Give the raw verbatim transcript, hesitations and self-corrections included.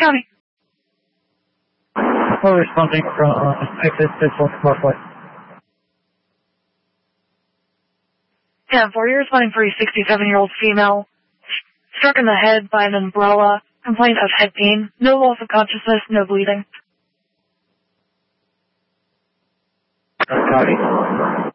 County. We're responding from uh, exit Pittsburgh Northwest. ten four, you're responding for a sixty-seven-year-old female struck in the head by an umbrella. Complaint of head pain. No loss of consciousness, no bleeding. Uh, copy.